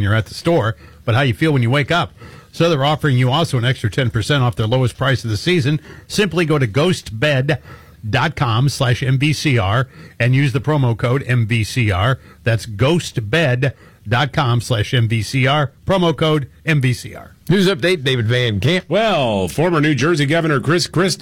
when you're at the store, but how you feel when you wake up. So they're offering you also an extra 10% off their lowest price of the season. Simply go to ghostbed.com/MVCR and use the promo code MVCR. That's ghostbed.com/MVCR, promo code MVCR. News update, David Van Camp. Well, former New Jersey Governor Chris Christie